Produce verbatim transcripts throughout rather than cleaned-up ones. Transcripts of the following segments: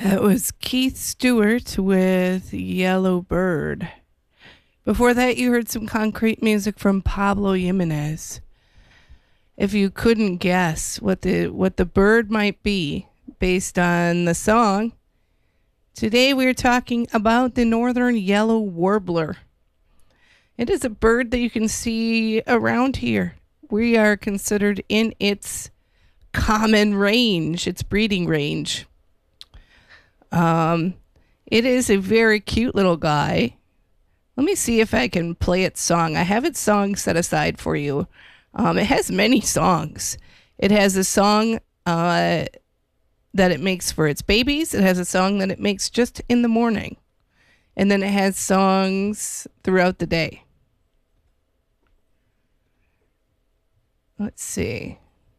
That was Keith Stewart with Yellow Bird. Before that, you heard some concrete music from Pablo Jimenez. If you couldn't guess what the what the bird might be based on the song, today we're talking about the northern yellow warbler. It is a bird that you can see around here. We are considered in its common range, its breeding range. Um, it is a very cute little guy. Let me see if I can play its song. I have its song set aside for you. Um, it has many songs. It has a song uh, that it makes for its babies. It has a song that it makes just in the morning. And then it has songs throughout the day. Let's see.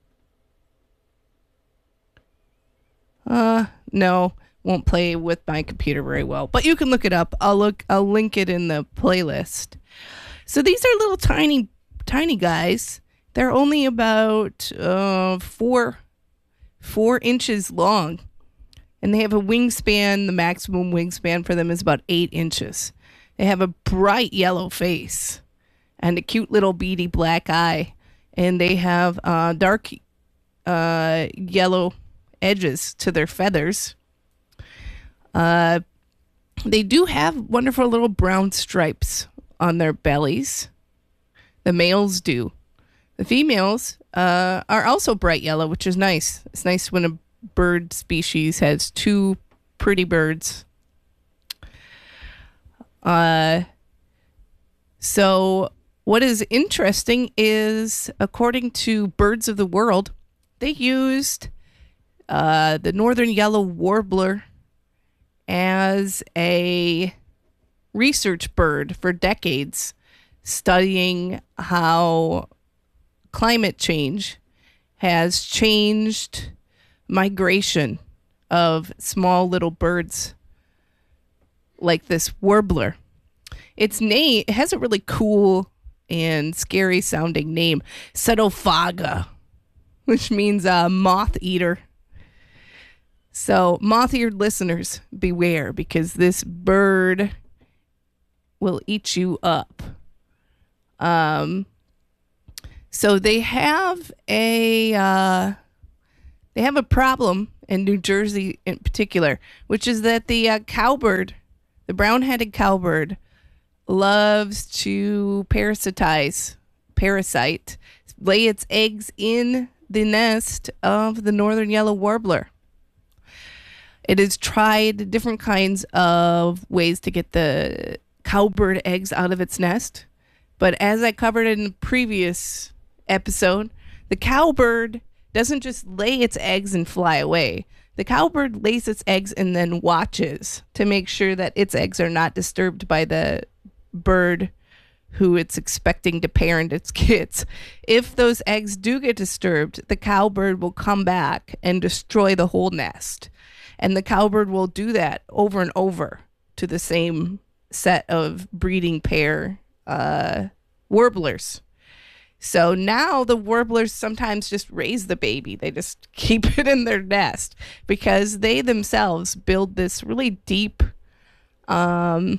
Uh, no. Won't play with my computer very well, but you can look it up. I'll look. I'll link it in the playlist. So these are little tiny, tiny guys. They're only about uh, four, four inches long, and they have a wingspan. The maximum wingspan for them is about eight inches. They have a bright yellow face and a cute little beady black eye, and they have uh, dark uh, yellow edges to their feathers. Uh, they do have wonderful little brown stripes on their bellies. The males do. The females uh, are also bright yellow, which is nice. It's nice when a bird species has two pretty birds. Uh, so what is interesting is, according to Birds of the World, they used uh, the northern yellow warbler as a research bird for decades, studying how climate change has changed migration of small little birds like this warbler. Its name, it has a really cool and scary sounding name, Setophaga, which means uh, moth eater. So, moth-eared listeners, beware, because this bird will eat you up. Um, so they have a uh, they have a problem in New Jersey in particular, which is that the uh, cowbird, the brown-headed cowbird, loves to parasitize, parasite, lay its eggs in the nest of the northern yellow warbler. It has tried different kinds of ways to get the cowbird eggs out of its nest. But as I covered in the previous episode, the cowbird doesn't just lay its eggs and fly away. The cowbird lays its eggs and then watches to make sure that its eggs are not disturbed by the bird who it's expecting to parent its kids. If those eggs do get disturbed, the cowbird will come back and destroy the whole nest. And the cowbird will do that over and over to the same set of breeding pair uh, warblers. So now the warblers sometimes just raise the baby. They just keep it in their nest because they themselves build this really deep um,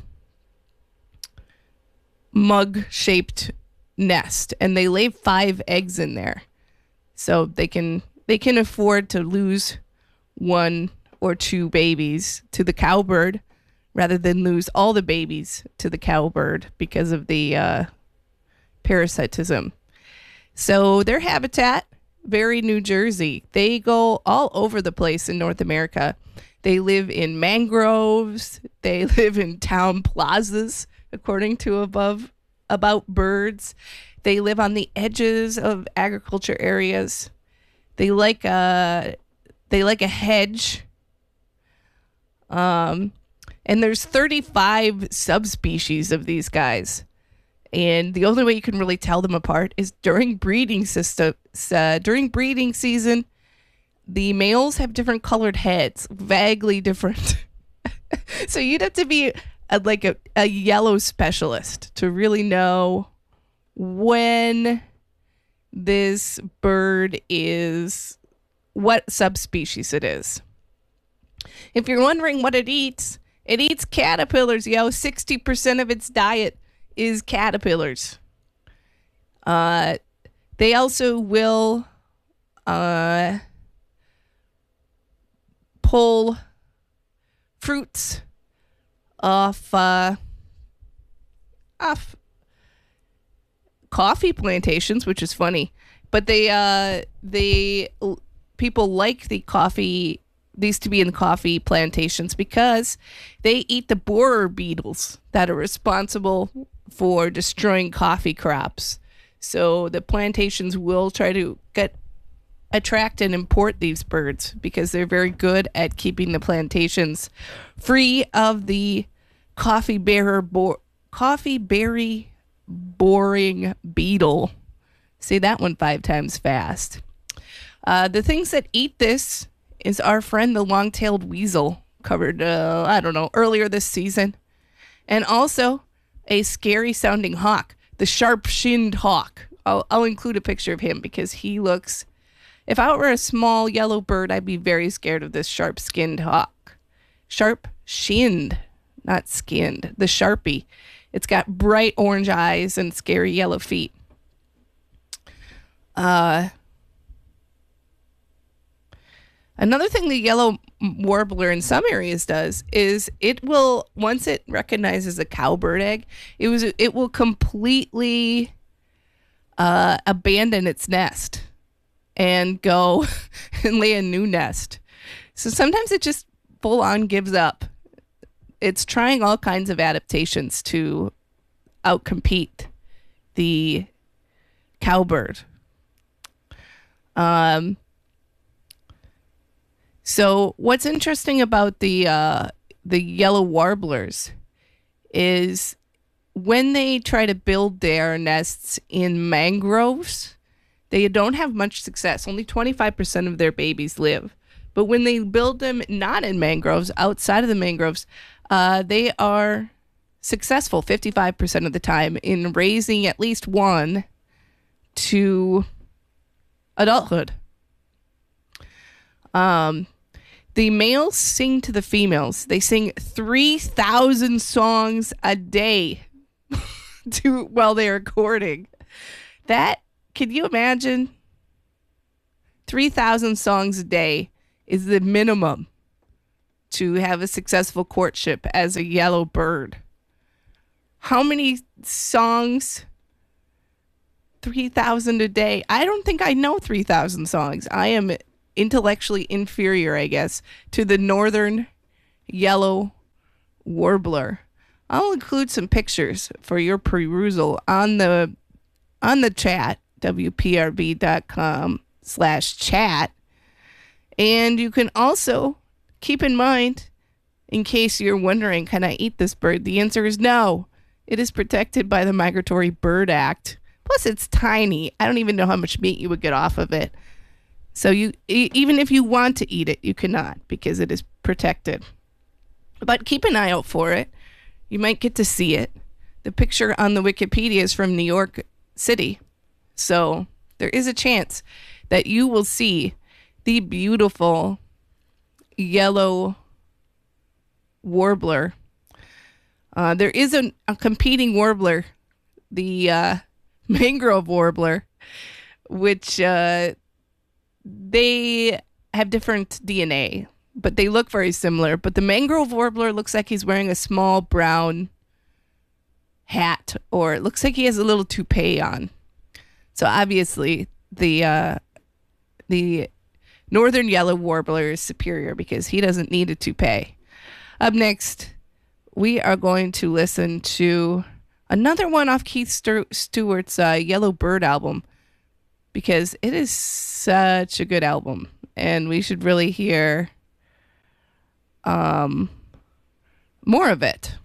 mug-shaped nest. And they lay five eggs in there. So they can they can afford to lose one or two babies to the cowbird rather than lose all the babies to the cowbird because of the uh, parasitism. So their habitat, very New Jersey. They go all over the place in North America. They live in mangroves. They live in town plazas, according to above About Birds. They live on the edges of agriculture areas. They like a they like a hedge. Um, and there's thirty-five subspecies of these guys. And the only way you can really tell them apart is during breeding system, uh, during breeding season, the males have different colored heads, vaguely different. So you'd have to be a, like a, a yellow specialist to really know when this bird is, what subspecies it is. If you're wondering what it eats, it eats caterpillars, yo. sixty percent of its diet is caterpillars. Uh, they also will uh, pull fruits off uh, off coffee plantations, which is funny. But they uh, they people like the coffee these to be in coffee plantations because they eat the borer beetles that are responsible for destroying coffee crops. So the plantations will try to get attract and import these birds because they're very good at keeping the plantations free of the coffee bearer bo- coffee berry boring beetle. Say that one five times fast. Uh, the things that eat this is our friend the long-tailed weasel, covered, uh, I don't know, earlier this season. And also a scary-sounding hawk, the sharp-shinned hawk. I'll, I'll include a picture of him because he looks... If I were a small yellow bird, I'd be very scared of this sharp-skinned hawk. Sharp-shinned, not skinned. The Sharpie. It's got bright orange eyes and scary yellow feet. Uh... Another thing the yellow warbler in some areas does is it will, once it recognizes a cowbird egg, it was it will completely uh, abandon its nest and go and lay a new nest. So sometimes it just full on gives up. It's trying all kinds of adaptations to outcompete the cowbird. Um. So what's interesting about the uh, the yellow warblers is when they try to build their nests in mangroves, they don't have much success. Only twenty-five percent of their babies live. But when they build them not in mangroves, outside of the mangroves, uh, they are successful fifty-five percent of the time in raising at least one to adulthood. Um, the males sing to the females. They sing three thousand songs a day to while they're courting. That, can you imagine? three thousand songs a day is the minimum to have a successful courtship as a yellow bird. How many songs? three thousand a day. I don't think I know three thousand songs. I am intellectually inferior, I guess, to the northern yellow warbler. I'll include some pictures for your perusal on the on the chat, W P R B dot com slash chat. And you can also keep in mind, in case you're wondering, can I eat this bird? The answer is no. It is protected by the Migratory Bird Act. Plus, it's tiny. I don't even know how much meat you would get off of it. So you, e- even if you want to eat it, you cannot because it is protected. But keep an eye out for it. You might get to see it. The picture on the Wikipedia is from New York City. So there is a chance that you will see the beautiful yellow warbler. Uh, there is a, a competing warbler, the uh, mangrove warbler, which... Uh, They have different D N A, but they look very similar. But the mangrove warbler looks like he's wearing a small brown hat, or it looks like he has a little toupee on. So obviously the uh, the northern yellow warbler is superior because he doesn't need a toupee. Up next, we are going to listen to another one off Keith Stu- Stewart's uh, Yellow Bird album, because it is such a good album, and we should really hear um, more of it.